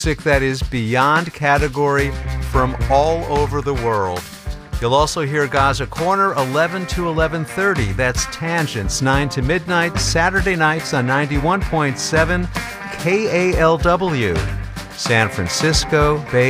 music that is beyond category from all over the world. You'll also hear Gaza Corner 11 to 11:30. That's Tangents 9 to midnight, Saturday nights on 91.7 KALW. San Francisco Bay